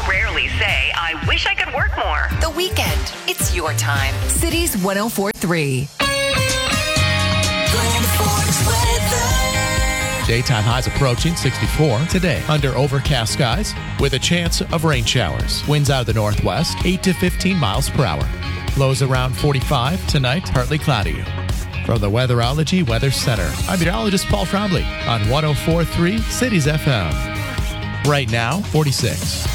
rarely say, I wish I could work more. The weekend. It's your time. Cities 104.3. Daytime highs approaching 64 today under overcast skies with a chance of rain showers. Winds out of the northwest, 8 to 15 miles per hour. Lows around 45 tonight, partly cloudy. From the Weatherology Weather Center, I'm meteorologist Paul Trombley on 104.3 Cities FM. Right now, 46.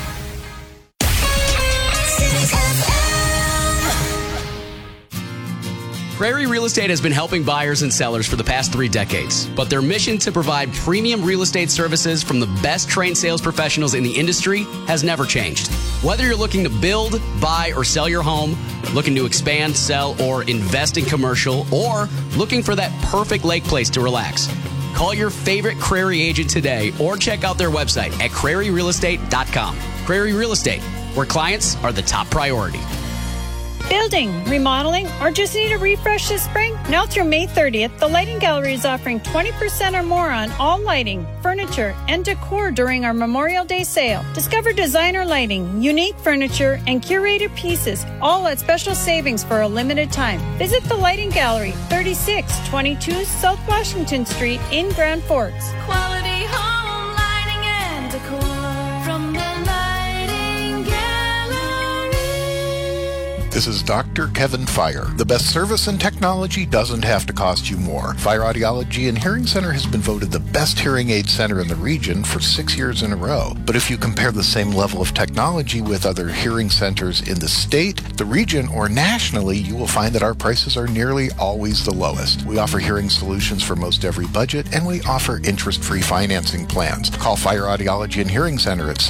Prairie Real Estate has been helping buyers and sellers for the past 3 decades, but their mission to provide premium real estate services from the best trained sales professionals in the industry has never changed. Whether you're looking to build, buy, or sell your home, looking to expand, sell, or invest in commercial, or looking for that perfect lake place to relax, call your favorite Crary agent today or check out their website at craryrealestate.com. Crary Real Estate, where clients are the top priority. Building, remodeling, or just need a refresh this spring? Now through May 30th, the Lighting Gallery is offering 20% or more on all lighting, furniture, and decor during our Memorial Day sale. Discover designer lighting, unique furniture, and curated pieces, all at special savings for a limited time. Visit the Lighting Gallery, 3622 South Washington Street in Grand Forks. Quality home lighting and decor from the Lighting Gallery. This is Dr. Kevin Fire. The best service and technology doesn't have to cost you more. Fire Audiology and Hearing Center has been voted the best hearing aid center in the region for 6 years in a row. But if you compare the same level of technology with other hearing centers in the state, the region, or nationally, you will find that our prices are nearly always the lowest. We offer hearing solutions for most every budget, and we offer interest-free financing plans. Call Fire Audiology and Hearing Center at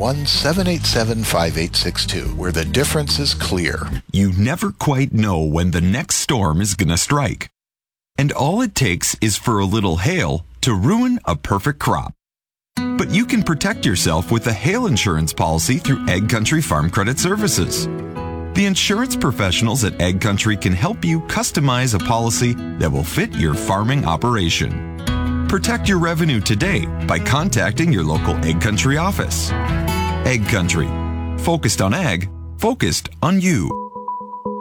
701-787-5862, where the difference is clear. You never quite know when the next storm is going to strike. And all it takes is for a little hail to ruin a perfect crop. But you can protect yourself with a hail insurance policy through Ag Country Farm Credit Services. The insurance professionals at Ag Country can help you customize a policy that will fit your farming operation. Protect your revenue today by contacting your local Ag Country office. Ag Country. Focused on ag, focused on you.